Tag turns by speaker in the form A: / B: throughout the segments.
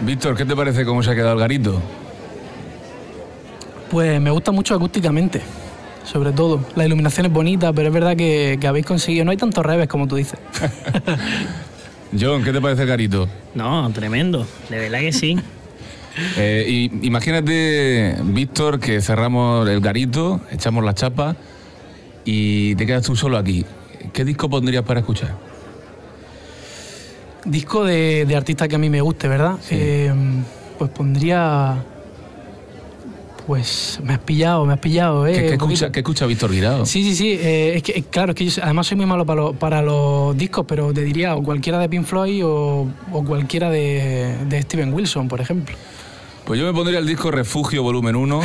A: Víctor, ¿qué te parece cómo se ha quedado el garito?
B: Pues me gusta mucho acústicamente, sobre todo. La iluminación es bonita, pero es verdad que habéis conseguido... No hay tantos reves como tú dices.
A: John, ¿qué te parece el garito?
C: No, tremendo, de verdad que sí.
A: Imagínate, Víctor, que cerramos el garito, echamos la chapa y te quedas tú solo aquí. ¿Qué disco pondrías para escuchar?
B: Disco de artista que a mí me guste, ¿verdad?
A: Sí.
B: Pues pondría... Pues me has pillado,
A: ¿Qué escucha Víctor Guirao?
B: Sí. Es que, claro, es que yo además soy muy malo para los discos, pero te diría o cualquiera de Pink Floyd o cualquiera de Steven Wilson, por ejemplo.
A: Pues yo me pondría el disco Refugio Volumen 1.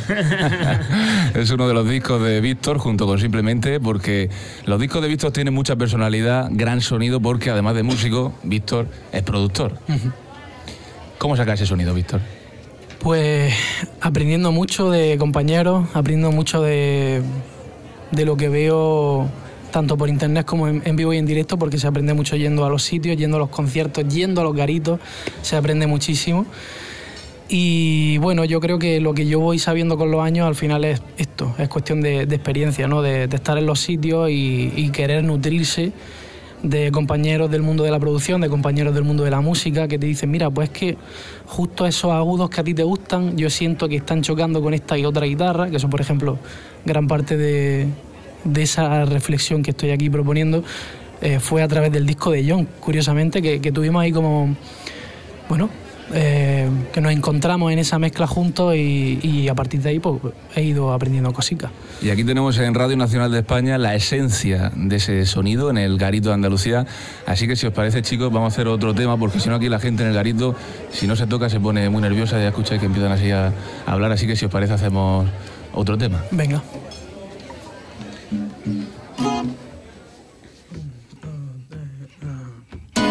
A: Es uno de los discos de Víctor, junto con Simplemente, porque los discos de Víctor tienen mucha personalidad, gran sonido, porque además de músico, Víctor es productor.
B: Uh-huh.
A: ¿Cómo saca ese sonido, Víctor?
B: Pues aprendiendo mucho de compañeros, aprendiendo mucho de lo que veo tanto por internet como en vivo y en directo, porque se aprende mucho yendo a los sitios, yendo a los conciertos, yendo a los garitos, se aprende muchísimo. Y bueno, yo creo que lo que yo voy sabiendo con los años al final es esto, es cuestión de experiencia, ¿no? De estar en los sitios y querer nutrirse de compañeros del mundo de la producción, de compañeros del mundo de la música, que te dicen, mira, pues es que justo esos agudos que a ti te gustan, yo siento que están chocando con esta y otra guitarra, que eso, por ejemplo, gran parte de esa reflexión que estoy aquí proponiendo fue a través del disco de John, curiosamente, que tuvimos ahí como, bueno, que nos encontramos en esa mezcla juntos y a partir de ahí pues, he ido aprendiendo cositas.
A: Y aquí tenemos en Radio Nacional de España la esencia de ese sonido en el Garito de Andalucía. Así que si os parece, chicos, vamos a hacer otro tema, porque si no aquí la gente en el garito, si no se toca, se pone muy nerviosa. Ya escucháis que empiezan así a hablar, así que si os parece hacemos otro tema.
B: Venga.